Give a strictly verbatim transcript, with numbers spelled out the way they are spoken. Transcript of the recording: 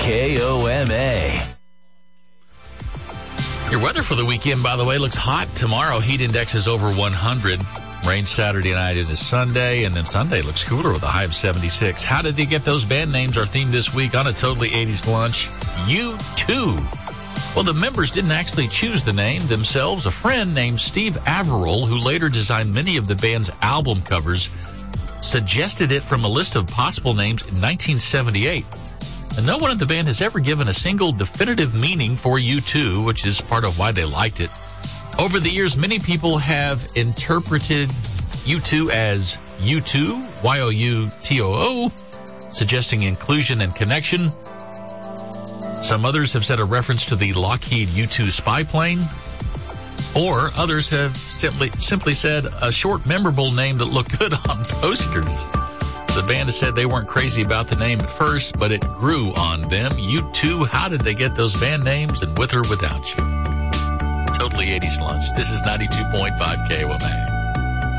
K O M A. Your weather for the weekend, by the way, looks hot. Tomorrow, heat index is over one hundred. Rain Saturday night into Sunday, and then Sunday looks cooler with a high of seventy-six. How did they get those band names? Our theme this week on a Totally eighties Lunch, U two. Well, the members didn't actually choose the name themselves. A friend named Steve Averill, who later designed many of the band's album covers, suggested it from a list of possible names in nineteen seventy-eight. And no one in the band has ever given a single definitive meaning for U two, which is part of why they liked it. Over the years, many people have interpreted U two as U two, Y O U T O O, suggesting inclusion and connection. Some others have said a reference to the Lockheed U two spy plane. Or others have simply simply said a short, memorable name that looked good on posters. The band has said they weren't crazy about the name at first, but it grew on them. U two, how did they get those band names? And with or without you. Totally eighties Lunch. This is ninety-two point five K O M A.